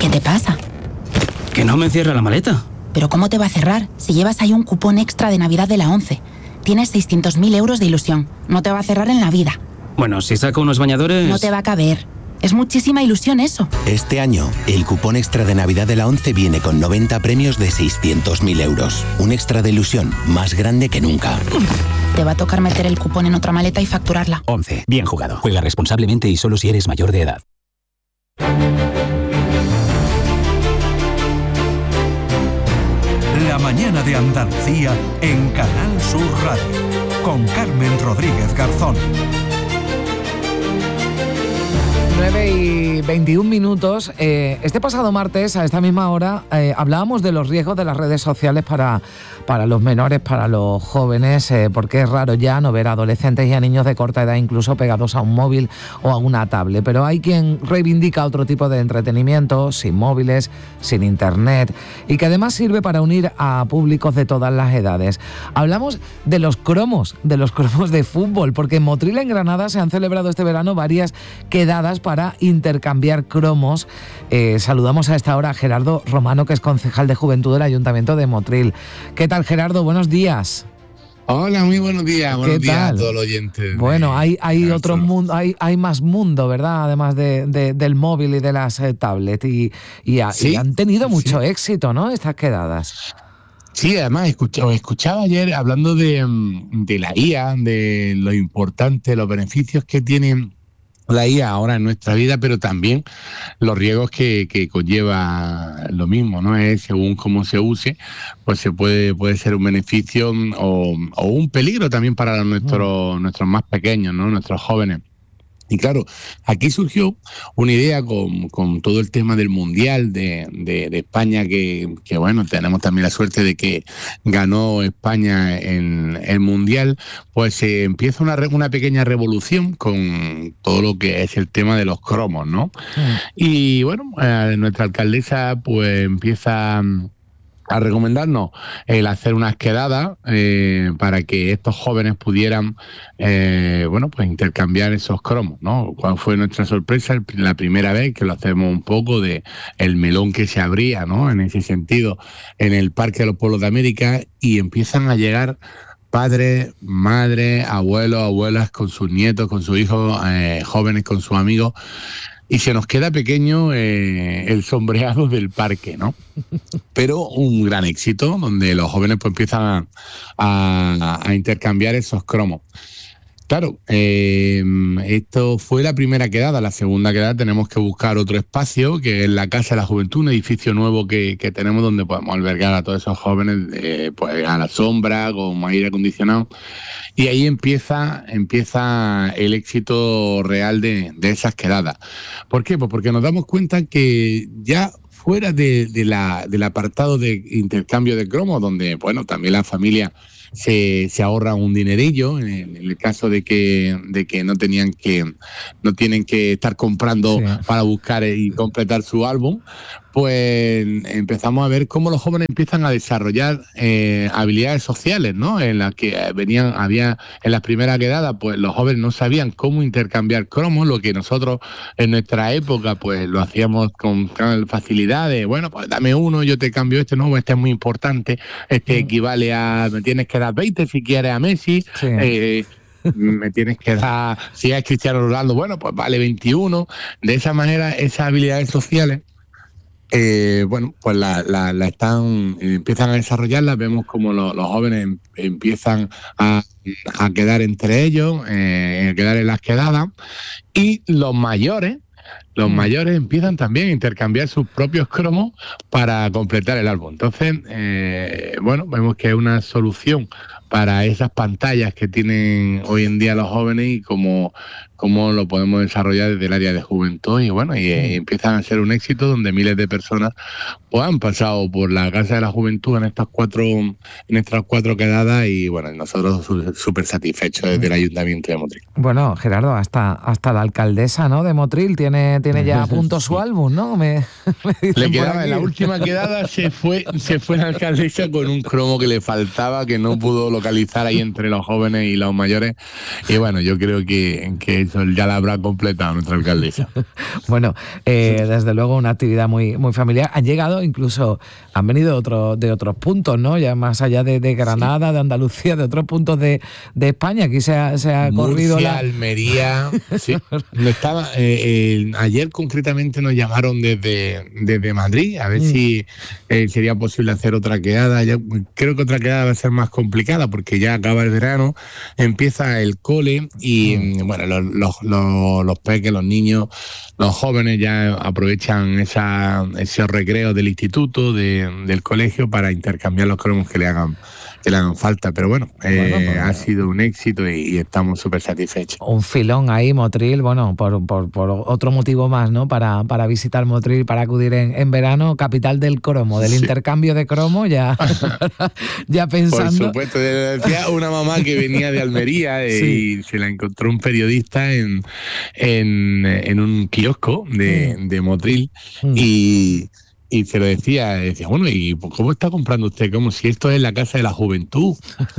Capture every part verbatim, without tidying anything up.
¿Qué te pasa? Que no me cierra la maleta. ¿Pero cómo te va a cerrar si llevas ahí un cupón extra de Navidad de la ONCE? Tienes seiscientos mil euros de ilusión. No te va a cerrar en la vida. Bueno, si saco unos bañadores... No te va a caber. Es muchísima ilusión eso. Este año, el cupón extra de Navidad de la ONCE viene con noventa premios de seiscientos mil euros. Un extra de ilusión más grande que nunca. Te va a tocar meter el cupón en otra maleta y facturarla. ONCE. Bien jugado. Juega responsablemente y solo si eres mayor de edad. La mañana de Andalucía en Canal Sur Radio, con Carmen Rodríguez Garzón. nueve y veintiún minutos. Eh, este pasado martes, a esta misma hora, eh, hablábamos de los riesgos de las redes sociales para, para los menores, para los jóvenes, eh, porque es raro ya no ver a adolescentes y a niños de corta edad incluso pegados a un móvil o a una tablet. Pero hay quien reivindica otro tipo de entretenimiento, sin móviles, sin internet, y que además sirve para unir a públicos de todas las edades. Hablamos de los cromos, de los cromos de fútbol, porque en Motril, en Granada, se han celebrado este verano varias quedadas para para intercambiar cromos. Eh, saludamos a esta hora a Gerardo Romano, que es concejal de Juventud del Ayuntamiento de Motril. ¿Qué tal, Gerardo? Buenos días. Hola, muy buenos días. Buenos ¿Qué días tal? a todos los oyentes. Bueno, hay, hay otro mundo, hay, hay más mundo, ¿verdad? Además de, de, del móvil y de las eh, tablets. Y, y, a, ¿Sí? y han tenido mucho sí. éxito, ¿no? Estas quedadas. Sí, además, escucha, os escuchaba ayer hablando de, de la I A, de lo importante, los beneficios que tienen la I A ahora en nuestra vida, pero también los riesgos que, que conlleva lo mismo, ¿no? Es según cómo se use, pues se puede, puede ser un beneficio o, o un peligro también para nuestros, nuestros más pequeños, ¿no? Nuestros jóvenes. Y claro, aquí surgió una idea con, con todo el tema del Mundial de, de, de España, que, que bueno, tenemos también la suerte de que ganó España en el Mundial, pues se eh, empieza una, una pequeña revolución con todo lo que es el tema de los cromos, ¿no? Mm. Y bueno, eh, nuestra alcaldesa pues empieza a recomendarnos el hacer unas quedadas eh, para que estos jóvenes pudieran eh, bueno, pues intercambiar esos cromos, ¿no? ¿Cuál fue nuestra sorpresa? La primera vez que lo hacemos un poco de el melón que se abría, ¿no? En ese sentido, en el Parque de los Pueblos de América, y empiezan a llegar padres, madres, abuelos, abuelas con sus nietos, con sus hijos, eh, jóvenes con sus amigos. Y se nos queda pequeño eh, el sombreado del parque, ¿no? Pero un gran éxito, donde los jóvenes pues empiezan a, a, a intercambiar esos cromos. Claro, eh, esto fue la primera quedada. La segunda quedada tenemos que buscar otro espacio, que es la Casa de la Juventud, un edificio nuevo que, que tenemos donde podemos albergar a todos esos jóvenes eh, pues a la sombra, con aire acondicionado. Y ahí empieza, empieza el éxito real de, de esas quedadas. ¿Por qué? Pues porque nos damos cuenta que ya fuera de, de la, del apartado de intercambio de cromos, donde bueno, también la familia se, se ahorra un dinerillo, en el, en el caso de que, de que no tenían que, no tienen que estar comprando sí. para buscar y completar su álbum, pues empezamos a ver cómo los jóvenes empiezan a desarrollar eh, habilidades sociales, ¿no? En las que venían, había en las primeras quedadas, pues los jóvenes no sabían cómo intercambiar cromos, lo que nosotros en nuestra época pues lo hacíamos con facilidad de, bueno, pues dame uno, yo te cambio este, no, este es muy importante, este mm. equivale a, me tienes que dar veinte si quieres a Messi, sí. eh, me tienes que dar, si es Cristiano Ronaldo, bueno, pues vale veintiuno. De esa manera, esas habilidades sociales Eh, bueno, pues la, la, la están, empiezan a desarrollarlas, vemos como lo, los jóvenes empiezan a, a quedar entre ellos, eh, a quedar en las quedadas, y los mayores, los mm. mayores empiezan también a intercambiar sus propios cromos para completar el álbum. Entonces, eh, bueno, vemos que es una solución para esas pantallas que tienen hoy en día los jóvenes y cómo, cómo lo podemos desarrollar desde el área de juventud. Y bueno, y, y empiezan a ser un éxito donde miles de personas pues, han pasado por la Casa de la Juventud en estas cuatro, en estas cuatro quedadas, y bueno, nosotros súper satisfechos desde el Ayuntamiento de Motril. Bueno, Gerardo, hasta, hasta la alcaldesa, ¿no?, de Motril tiene, tiene ya a punto su álbum, ¿no? Me... Le quedaba en la última quedada, se fue, se fue la alcaldesa con un cromo que le faltaba, que no pudo localizar ahí entre los jóvenes y los mayores. Y bueno, yo creo que, que eso ya la habrá completado nuestra alcaldesa. Bueno, eh, desde luego una actividad muy, muy familiar. Han llegado incluso, han venido otro, de otros puntos, ¿no? Ya más allá de, de Granada, sí. de Andalucía, de otros puntos de, de España. Aquí se ha, se ha corrido Murcia, la... Almería. Sí. No estaba, eh, eh, ayer concretamente nos llamaron desde, desde Madrid a ver mm. si eh, sería posible hacer otra quedada. Ya, creo que otra quedada va a ser más complicada porque ya acaba el verano, empieza el cole y mm. bueno, los, los, los, los peques, los niños, los jóvenes ya aprovechan esa, esos recreos del instituto, de, del colegio para intercambiar los cromos que le hagan que le hagan falta, pero bueno, eh, bueno pues, ha sido un éxito y, y estamos súper satisfechos. Un filón ahí, Motril, bueno, por, por, por otro motivo más, ¿no? Para, para visitar Motril, para acudir en, en verano, capital del cromo, del sí. intercambio de cromo, ya, ya pensando. Por supuesto, decía una mamá que venía de Almería eh, sí. y se la encontró un periodista en, en, en un kiosco de, mm. de Motril mm. y... Y se lo decía, decía, bueno, ¿y cómo está comprando usted? Como si esto es la casa de la juventud.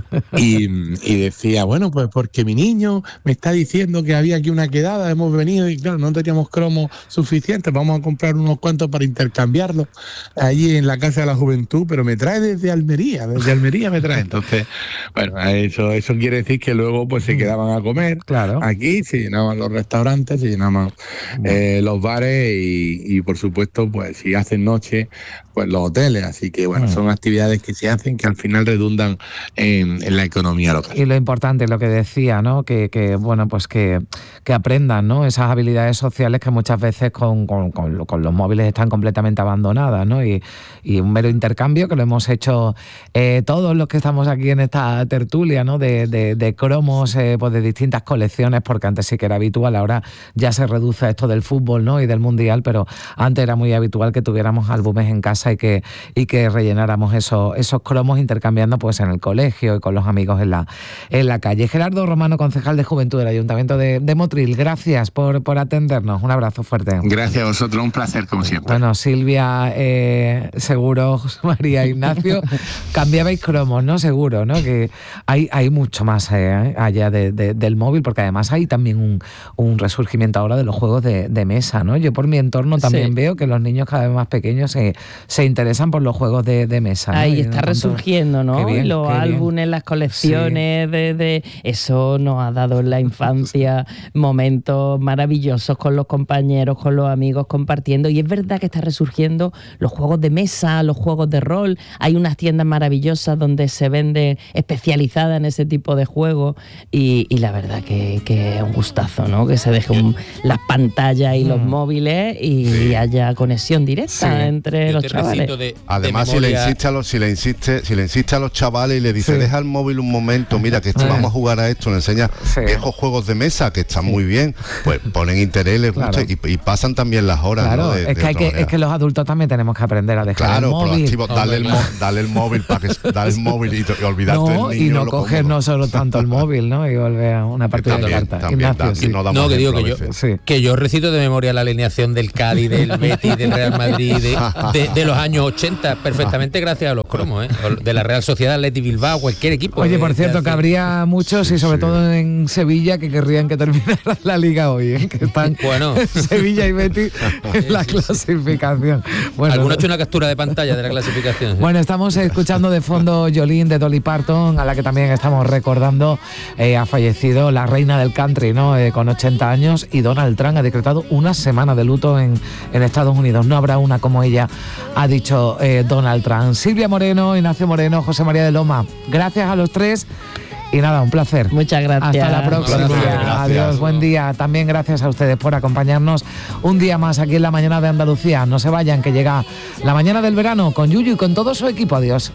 y, y decía, bueno, pues porque mi niño me está diciendo que había aquí una quedada, hemos venido y claro, no teníamos cromos suficientes, vamos a comprar unos cuantos para intercambiarlos allí en la casa de la juventud, pero me trae desde Almería, desde Almería me trae. Entonces, bueno, eso, eso quiere decir que luego pues se quedaban a comer. Claro. Aquí se llenaban los restaurantes, se llenaban eh, los bares y, y por supuesto, pues si hacen noche pues los hoteles, así que bueno, son actividades que se hacen que al final redundan en, en la economía local. Y lo importante, lo que decía, ¿no? Que, que bueno, pues que, que aprendan, ¿no? Esas habilidades sociales que muchas veces con, con, con, con los móviles están completamente abandonadas, ¿no? Y, y un mero intercambio que lo hemos hecho eh, todos los que estamos aquí en esta tertulia, ¿no? De, de, de cromos, eh, pues de distintas colecciones, porque antes sí que era habitual, ahora ya se reduce a esto del fútbol, ¿no? Y del mundial, pero antes era muy habitual que tuviéramos álbumes en casa y que, y que rellenáramos esos, esos cromos intercambiando pues en el colegio y con los amigos en la, en la calle. Gerardo Romano, concejal de Juventud del Ayuntamiento de, de Motril, gracias por, por atendernos. Un abrazo fuerte. Gracias a vosotros, un placer como siempre. Bueno, Silvia, eh, seguro, José María, Ignacio, cambiabais cromos, ¿no? Seguro, ¿no? Que hay, hay mucho más eh, allá de, de, del móvil, porque además hay también un, un resurgimiento ahora de los juegos de, de mesa, ¿no? Yo por mi entorno también sí. veo que los niños cada vez más pequeños se, se interesan por los juegos de, de mesa, ¿no? Ahí está resurgiendo, ¿no? Bien, los álbumes, bien. Las colecciones, sí. de, de eso nos ha dado en la infancia momentos maravillosos con los compañeros, con los amigos, compartiendo. Y es verdad que está resurgiendo los juegos de mesa, los juegos de rol. Hay unas tiendas maravillosas donde se venden especializadas en ese tipo de juegos y, y la verdad que, que es un gustazo, ¿no? Que se dejen las pantallas y los móviles y, sí. y haya conexión directa. Sí. Entre los chavales. De, Además, de si le insiste a los, si le insiste, si le insiste a los chavales y le dice, sí. deja el móvil un momento, mira que vamos a jugar a esto, le enseña sí. viejos juegos de mesa que están sí. muy bien, pues ponen interés, les gusta claro. y, y pasan también las horas. Claro, ¿no? de, es, de que hay que, es que los adultos también tenemos que aprender a dejar claro, el móvil. Proactivo, dale, el mo, dale el móvil para que dale el móvil y, y olvidarte no, del niño. Y no coger no solo tanto el móvil, ¿no? Y volver a una partida también, de cartas. Ignacio, da, sí. no, no que digo que yo, sí. que yo recito de memoria la alineación del Cádiz, del Betis, del Real Madrid, de, de, de los años ochenta, perfectamente gracias a los cromos, ¿eh? De la Real Sociedad, Athletic Bilbao, cualquier equipo. Oye, ¿eh? por cierto, que habría muchos, y sobre sí. todo en Sevilla, que querrían que terminara la Liga hoy, ¿eh? Que están bueno. Sevilla y Betis en la clasificación. Bueno, ¿alguno ha hecho una captura de pantalla de la clasificación? ¿Sí? Bueno, estamos escuchando de fondo Jolene de Dolly Parton, a la que también estamos recordando. Eh, ha fallecido la reina del country, ¿no? Eh, con ochenta años, y Donald Trump ha decretado una semana de luto en, en Estados Unidos. No habrá una como ella, ha dicho eh, Donald Trump. Silvia Moreno, Ignacio Moreno, José María de Loma, gracias a los tres. Y nada, un placer. Muchas gracias. Hasta la próxima. Gracias. Adiós, buen día. También gracias a ustedes por acompañarnos un día más aquí en La Mañana de Andalucía. No se vayan, que llega la mañana del verano con Yuyu y con todo su equipo. Adiós.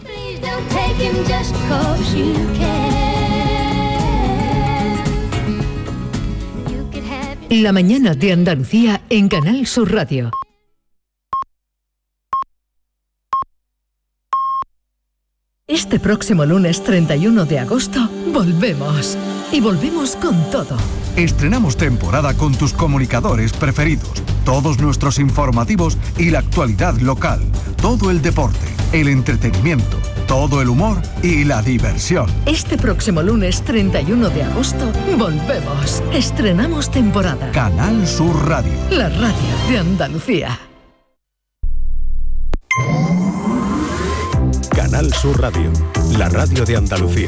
La Mañana de Andalucía en Canal Sur Radio. Este próximo lunes treinta y uno de agosto volvemos. Y volvemos con todo. Estrenamos temporada con tus comunicadores preferidos, todos nuestros informativos y la actualidad local, todo el deporte, el entretenimiento, todo el humor y la diversión. Este próximo lunes treinta y uno de agosto volvemos. Estrenamos temporada. Canal Sur Radio. La radio de Andalucía. Canal Sur Radio, la radio de Andalucía.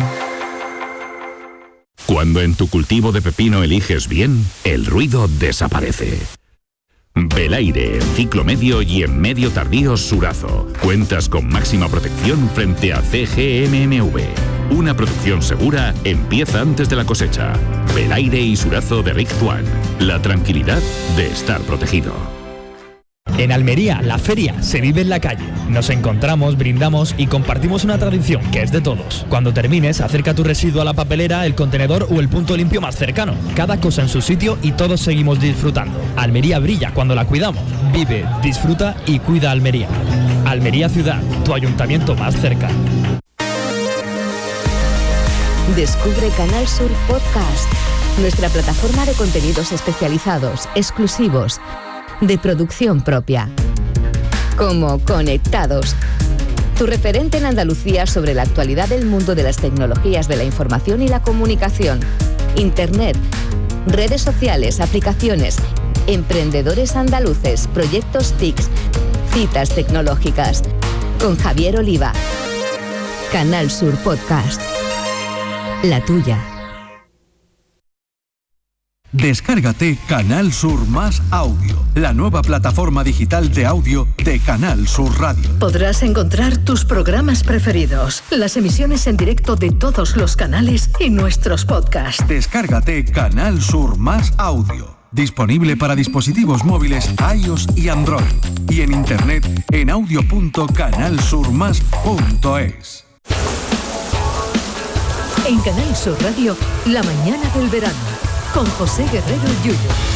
Cuando en tu cultivo de pepino eliges bien, el ruido desaparece. Belaire en ciclo medio y en medio tardío Surazo. Cuentas con máxima protección frente a C G M M V. Una producción segura empieza antes de la cosecha. Belaire y Surazo de Rick Tuan. La tranquilidad de estar protegido. En Almería, la feria se vive en la calle. Nos encontramos, brindamos y compartimos una tradición que es de todos. Cuando termines, acerca tu residuo a la papelera, el contenedor o el punto limpio más cercano. Cada cosa en su sitio y todos seguimos disfrutando. Almería brilla cuando la cuidamos. Vive, disfruta y cuida Almería. Almería Ciudad, tu ayuntamiento más cerca. Descubre Canal Sur Podcast, nuestra plataforma de contenidos especializados, exclusivos, de producción propia. Como Conectados, tu referente en Andalucía sobre la actualidad del mundo de las tecnologías de la información y la comunicación, Internet, redes sociales, aplicaciones, emprendedores andaluces, proyectos T I C, citas tecnológicas. Con Javier Oliva. Canal Sur Podcast. La tuya. Descárgate Canal Sur Más Audio, la nueva plataforma digital de audio de Canal Sur Radio. Podrás encontrar tus programas preferidos, las emisiones en directo de todos los canales y nuestros podcasts. Descárgate Canal Sur Más Audio, disponible para dispositivos móviles iOS y Android, y en internet en audio punto canal sur más punto es. En Canal Sur Radio, la mañana del verano, con José Guerrero Yuyo.